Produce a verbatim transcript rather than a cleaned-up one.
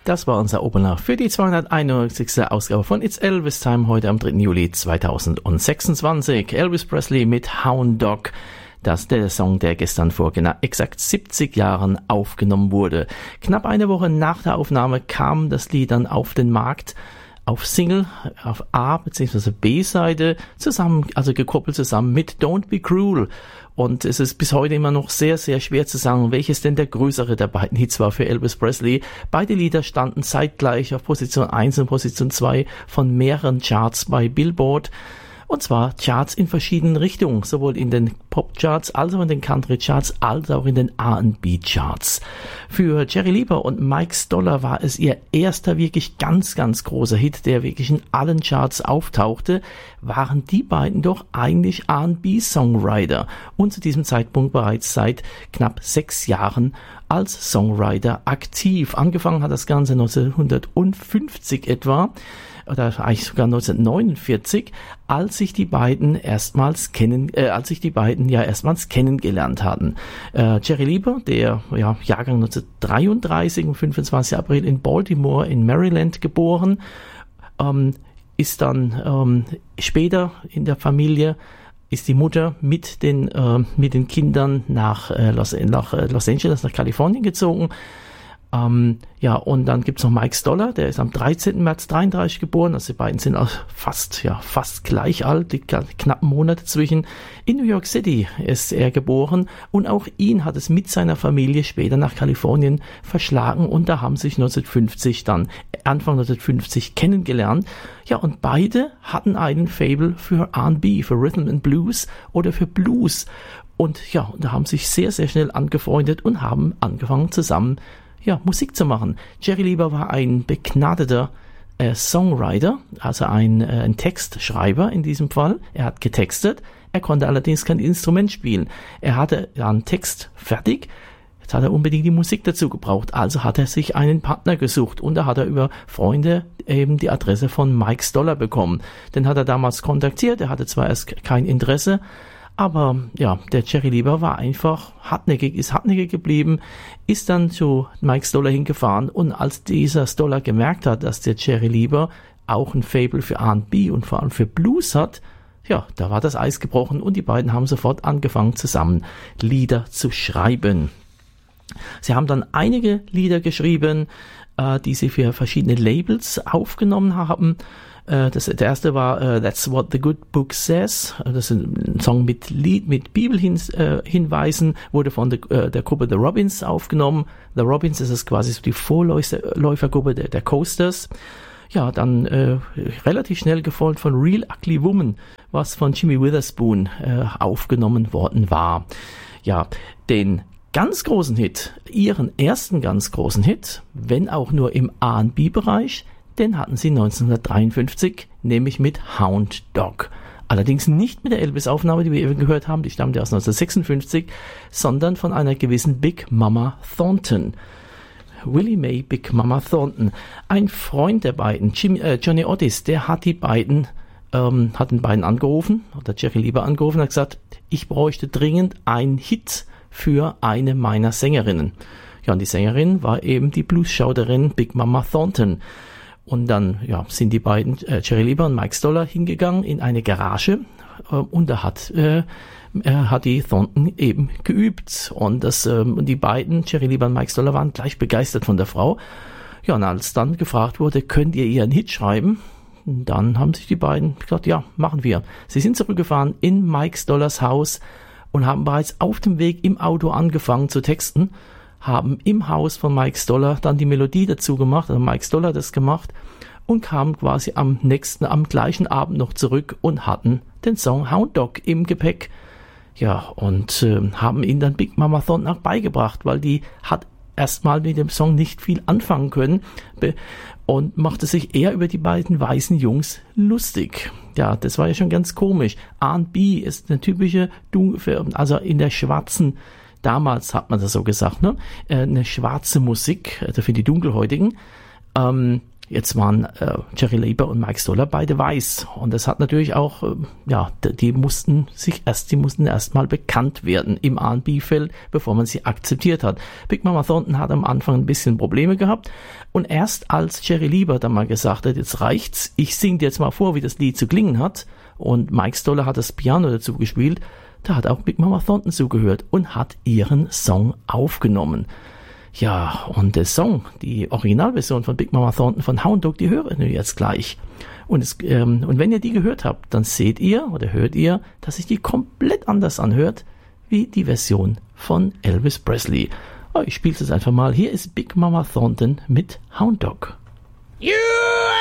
Das war unser Opener für die zweihunderteinundneunzigste Ausgabe von It's Elvis Time heute am dritten Juli zweitausendsechsundzwanzig. Elvis Presley mit Hound Dog. Das ist der Song, der gestern vor genau exakt siebzig Jahren aufgenommen wurde. Knapp eine Woche nach der Aufnahme kam das Lied dann auf den Markt. Auf Single, auf A- bzw. B-Seite zusammen, also gekoppelt zusammen mit Don't Be Cruel. Und es ist bis heute immer noch sehr, sehr schwer zu sagen, welches denn der größere der beiden Hits war für Elvis Presley. Beide Lieder standen zeitgleich auf Position eins und Position zwei von mehreren Charts bei Billboard. Und zwar Charts in verschiedenen Richtungen, sowohl in den Pop-Charts als auch in den Country-Charts, als auch in den R and B-Charts. Für Jerry Lieber und Mike Stoller war es ihr erster wirklich ganz, ganz großer Hit, der wirklich in allen Charts auftauchte, waren die beiden doch eigentlich R and B-Songwriter und zu diesem Zeitpunkt bereits seit knapp sechs Jahren als Songwriter aktiv. Angefangen hat das Ganze neunzehnhundertfünfzig etwa, oder eigentlich sogar neunzehnhundertneunundvierzig, als sich die beiden erstmals kennen, äh, als sich die beiden ja erstmals kennengelernt hatten. Äh, Jerry Lieber, der ja Jahrgang neunzehnhundertdreiunddreißig, am fünfundzwanzigsten April in Baltimore in Maryland geboren, ähm, ist dann ähm, später in der Familie ist die Mutter mit den äh, mit den Kindern nach äh, Los, nach äh, Los Angeles, nach Kalifornien gezogen. Ähm, ja, und dann gibt's noch Mike Stoller, der ist am dreizehnten März dreiunddreißig geboren, also die beiden sind auch fast, ja, fast gleich alt, die knappen Monate zwischen. In New York City ist er geboren und auch ihn hat es mit seiner Familie später nach Kalifornien verschlagen und da haben sich neunzehnhundertfünfzig dann, Anfang neunzehnhundertfünfzig kennengelernt. Ja, und beide hatten einen Faible für R and B, für Rhythm and Blues oder für Blues. Und ja, da haben sich sehr, sehr schnell angefreundet und haben angefangen zusammen ja, Musik zu machen. Jerry Lieber war ein begnadeter äh, Songwriter, also ein, äh, ein Textschreiber in diesem Fall. Er hat getextet, er konnte allerdings kein Instrument spielen. Er hatte einen Text fertig, jetzt hat er unbedingt die Musik dazu gebraucht, also hat er sich einen Partner gesucht und da hat er über Freunde eben die Adresse von Mike Stoller bekommen. Den hat er damals kontaktiert, er hatte zwar erst kein Interesse, aber ja, der Jerry Lieber war einfach hartnäckig, ist hartnäckig geblieben, ist dann zu Mike Stoller hingefahren und als dieser Stoller gemerkt hat, dass der Jerry Lieber auch ein Faible für R and B und vor allem für Blues hat, ja, da war das Eis gebrochen und die beiden haben sofort angefangen, zusammen Lieder zu schreiben. Sie haben dann einige Lieder geschrieben, äh, die sie für verschiedene Labels aufgenommen haben. Das, der erste war uh, That's What the Good Book Says. Das ist ein Song mit Lied, mit Bibelhinweisen, wurde von der, uh, der Gruppe The Robins aufgenommen. The Robins ist es quasi so die Vorläufergruppe der, der Coasters. Ja, dann äh, relativ schnell gefolgt von Real Ugly Woman, was von Jimmy Witherspoon äh, aufgenommen worden war. Ja, den ganz großen Hit, ihren ersten ganz großen Hit, wenn auch nur im R and B-Bereich, den hatten sie neunzehnhundertdreiundfünfzig, nämlich mit Hound Dog. Allerdings nicht mit der Elvis-Aufnahme, die wir eben gehört haben, die stammte aus neunzehnhundertsechsundfünfzig, sondern von einer gewissen Big Mama Thornton. Willie Mae Big Mama Thornton. Ein Freund der beiden, Jim, äh, Johnny Otis, der hat die beiden, ähm, hat den beiden angerufen, oder Jerry Lieber angerufen, hat gesagt, ich bräuchte dringend einen Hit für eine meiner Sängerinnen. Ja, und die Sängerin war eben die Blues-Schauderin Big Mama Thornton. Und dann ja, sind die beiden, äh, Jerry Lieber und Mike Stoller, hingegangen in eine Garage äh, und da hat, äh, er hat die Thornton eben geübt. Und das, ähm, die beiden, Jerry Lieber und Mike Stoller, waren gleich begeistert von der Frau. Ja, und als dann gefragt wurde, könnt ihr ihr einen Hit schreiben? Und dann haben sich die beiden gesagt, ja, machen wir. Sie sind zurückgefahren in Mike Stollers Haus und haben bereits auf dem Weg im Auto angefangen zu texten, haben im Haus von Mike Stoller dann die Melodie dazu gemacht, also Mike Stoller das gemacht und kamen quasi am nächsten, am gleichen Abend noch zurück und hatten den Song Hound Dog im Gepäck. Ja, und äh, haben ihn dann Big Mama Thornton auch beigebracht, weil die hat erstmal mit dem Song nicht viel anfangen können und machte sich eher über die beiden weißen Jungs lustig. Ja, das war ja schon ganz komisch. R and B ist eine typische, also in der schwarzen, damals hat man das so gesagt, ne, eine schwarze Musik, also für die Dunkelhäutigen. Ähm, Jetzt waren äh, Jerry Leiber und Mike Stoller beide weiß und das hat natürlich auch, äh, ja, die mussten sich erst, die mussten erstmal bekannt werden im R and B-Feld, bevor man sie akzeptiert hat. Big Mama Thornton hat am Anfang ein bisschen Probleme gehabt und erst als Jerry Leiber dann mal gesagt hat, jetzt reicht's, ich sing dir jetzt mal vor, wie das Lied zu klingen hat und Mike Stoller hat das Piano dazu gespielt, da hat auch Big Mama Thornton zugehört und hat ihren Song aufgenommen. Ja, und der Song, die Originalversion von Big Mama Thornton von Hound Dog, die hören wir jetzt gleich. Und, es, ähm, und wenn ihr die gehört habt, dann seht ihr oder hört ihr, dass sich die komplett anders anhört wie die Version von Elvis Presley. Oh, ich spiele es einfach mal. Hier ist Big Mama Thornton mit Hound Dog. You